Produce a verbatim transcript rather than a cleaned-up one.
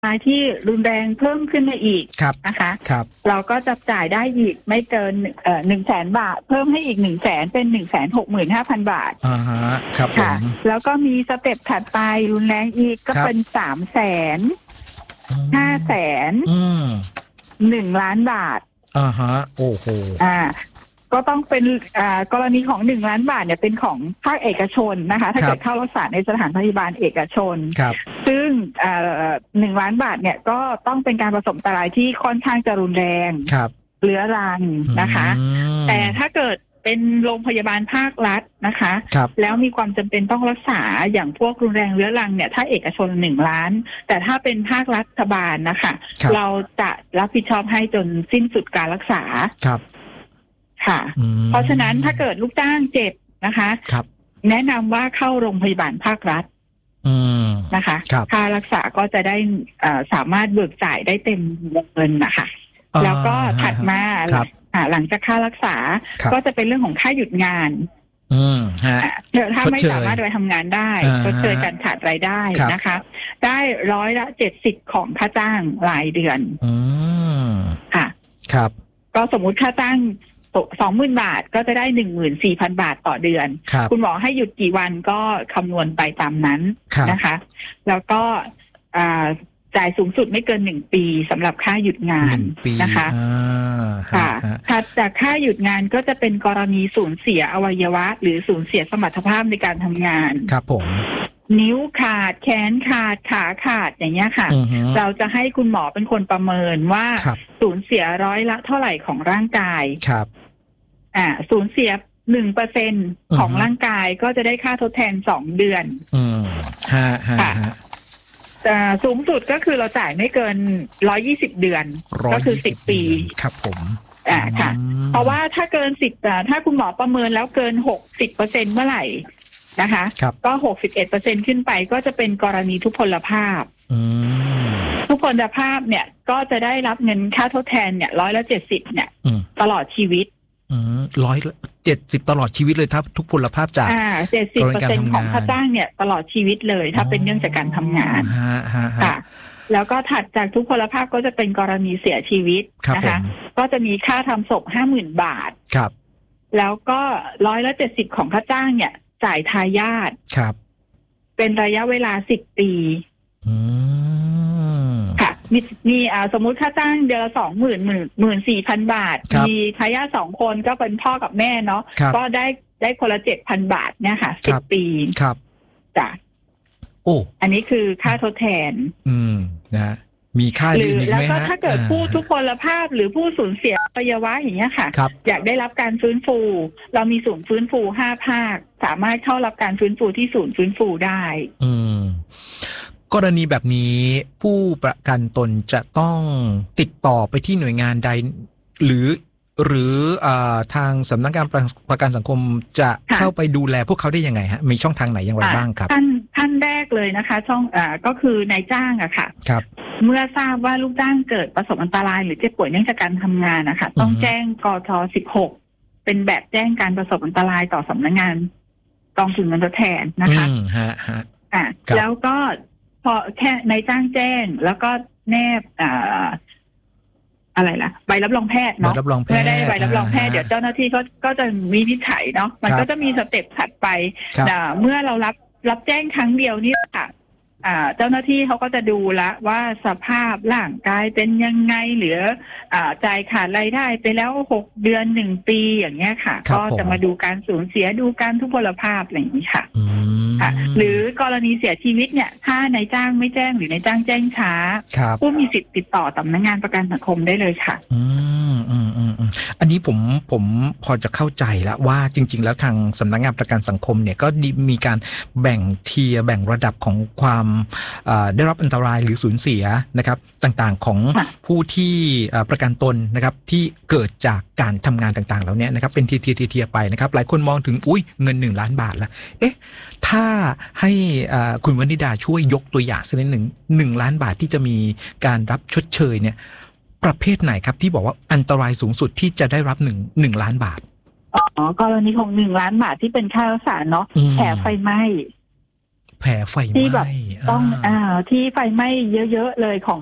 ที่รุนแรงเพิ่มขึ้นมาอีกนะคะเราก็จะจ่ายได้อีกไม่เกินเอ่อหนึ่งแสนบาทเพิ่มให้อีกหนึ่งแสนเป็นหนึ่งแสนหกหมื่นห้าพันบาทอ่าฮะครับค่ะแล้วก็มีสเต็ปถัดไปรุนแรงอีกก็เป็นสามแสนห้าแสนหนึ่งล้านบาทอ่าฮะโอ้โหอ่าก็ต้องเป็นกรณีของหนึ่งล้านบาทเนี่ยเป็นของภาคเอกชนนะคะถ้าเกิดเข้ารักษาในสถานพยาบาลเอกชนซึ่งหนึ่งล้านบาทเนี่ยก็ต้องเป็นการประสบอันตรายที่ค่อนข้างจะรุนแรงเรื้อรังนะคะแต่ถ้าเกิดเป็นโรงพยาบาลภาครัฐนะคะแล้วมีความจำเป็นต้องรักษาอย่างพวกรุนแรงเรื้อรังเนี่ยถ้าเอกชนหนึ่งล้านแต่ถ้าเป็นภาครัฐบาลนะคะเราจะรับผิดชอบให้จนสิ้นสุดการรักษาค่ะเพราะฉะนั้นถ้าเกิดลูกจ้างเจ็บนะคะแนะนำว่าเข้าโรงพยาบาลภาครัฐนะคะค่ารักษาก็จะได้สามารถเบิกจ่ายได้เต็มวงเงินนะคะแล้วก็ถัดมาหลังจากค่ารักษาก็จะเป็นเรื่องของค่าหยุดงานถ้าไม่สามารถไปทำงานได้ก็เจอการขาดรายได้นะคะได้ร้อยละเจ็ดสิบของค่าจ้างรายเดือนค่ะครับก็สมมุติค่าจ้างสองหมื่นบาทก็จะได้หนึ่งหมื่นสี่พันบาทต่อเดือนคุณหมอให้หยุดกี่วันก็คำนวณไปตามนั้นนะคะแล้วก็จ่ายสูงสุดไม่เกินหนึ่งปีสำหรับค่าหยุดงานนะคะค่ะถัดจากค่าหยุดงานก็จะเป็นกรณีสูญเสียอวัยวะหรือสูญเสียสมรรถภาพในการทำงานครับผมนิ้วขาดแขนขาดขาขาดอย่างเงี้ยค่ะเราจะให้คุณหมอเป็นคนประเมินว่าสูญเสียร้อยละเท่าไหร่ของร่างกายครับอ่าสูญเสียหนึ่งเปอร์เซ็นของร่างกายก็จะได้ค่าทดแทนสองเดือนอืมฮะฮะแต่สูงสุดก็คือเราจ่ายไม่เกินร้อยยี่สิบเดือนก็คือสิบปีครับผมอ่าค่ะเพราะว่าถ้าเกินสิบถ้าคุณหมอประเมินแล้วเกินหกสิบเปอร์เซ็นเมื่อไหร่นะคะก็หกสิบเอ็ดเปอร์เซ็นขึ้นไปก็จะเป็นกรณีทุพพลภาพทุพพลภาพเนี่ยก็จะได้รับเงินค่าทดแทนเนี่ยร้อยละเจ็ดสิบเนี่ยตลอดชีวิตร้อยเจ็ดสิบตลอดชีวิตเลยถ้าทุกพลภาพจากอ่าเจ็ดสิบเปอร์เซ็นของค่าจ้างเนี่ยตลอดชีวิตเลยถ้าเป็นเรื่องจากการทำงานค่ะแล้วก็ถัดจากทุพพลภาพก็จะเป็นกรณีเสียชีวิตนะคะก็จะมีค่าทำศพห้าหมื่นบาทครับแล้วก็ร้อยละเจ็ดสิบของค่าจ้างเนี่ยจ่ายทายาทครับเป็นระยะเวลาสิบปีค่ะมีมีอ่าสมมุติค่าจ้างเดือนละสองหมื่นหมื่นหมื่นสี่พันบาทมีทายาทสองคนก็เป็นพ่อกับแม่เนาะก็ได้ได้คนละเจ็ดพันบาทเนี่ยค่ะสิบปีครับจ้ะโอ้อันนี้คือค่าทดแทนอืมนะมีค่าหรือแล้วก็ถ้าเกิดผู้ทุพพลภาพหรือผู้สูญเสียอวัยวะอย่างเงี้ยค่ะอยากได้รับการฟื้นฟูเรามีศูนย์ฟื้นฟูห้าภาคสามารถเข้ารับการฟื้นฟูที่ศูนย์ฟื้นฟูได้อืมกรณีแบบนี้ผู้ประกันตนจะต้องติดต่อไปที่หน่วยงานใดหรือหรือทางสำนักงานประกันสังคมจะเข้าไปดูแลพวกเขาได้ยังไงฮะมีช่องทางไหนอย่างไรบ้างครับท่านท่านแรกเลยนะคะช่องอ่าก็คือนายจ้างอะค่ะครับเมื่อทราบว่าลูกจ้างเกิดประสบอันตรายหรือเจ็บป่วยเนื่องจากการทำงานนะคะต้องแจ้งกทสิบหกเป็นแบบแจ้งการประสบอันตรายต่อสำนักงานกองทุนเงินทดแทนนะคะอืมฮะฮะอ่าแล้วก็พอแค่นายจ้างแจ้งแล้วก็แนบอ่าอะไรล่ะใบรับรองแพทย์เนาะเมื่อได้ใบรับรองแพทย์เดี๋ยวเจ้าหน้าที่ก็ก็จะวินิจฉัยเนาะมันก็จะมีสเต็ปถัดไปเมื่อเรารับรับแจ้งครั้งเดียวนี่ค่ะเจ้าหน้าที่เขาก็จะดูละว่าสภาพร่างกายเป็นยังไงเหลือจ่ายขาดรายได้ไปแล้วหกเดือนหนึ่งปีอย่างเงี้ยค่ะก็จะมาดูการสูญเสียดูการทุพพลภาพอะไรอย่างนี้ค่ะหรือกรณีเสียชีวิตเนี่ยถ้านายจ้างไม่แจ้งหรือนายจ้างแจ้งช้าผู้มีสิทธิ์ติดต่อสำนักงานประกันสังคมได้เลยค่ะอืมอืมอืมอันนี้ผมผมพอจะเข้าใจแล้วว่าจริงๆแล้วทางสำนักงานประกันสังคมเนี่ยก็มีการแบ่งเทียร์แบ่งระดับของความได้รับอันตรายหรือสูญเสียนะครับต่างๆของผู้ที่ประกันตนนะครับที่เกิดจากการทำงานต่างๆแล้วเนี่ยนะครับเป็นเทียร์ๆไปนะครับหลายคนมองถึงอุ้ยเงินหนึ่งล้านบาทแล้วเอ๊ะถ้าให้คุณวนิดาช่วยยกตัวอย่างสักนิดหนึ่งหนึ่งล้านบาทที่จะมีการรับชดเชยเนี่ยประเภทไหนครับที่บอกว่าอันตรายสูงสุดที่จะได้รับหนึ่งหนึ่งล้านบาทอ๋อกรณีของหนึ่งล้านบาทที่เป็นค่ารักษาเนาะแผลไฟไหม้แผลไฟไหม้ที่แบบต้องอ่าที่ไฟไหม้เยอะๆเลยของ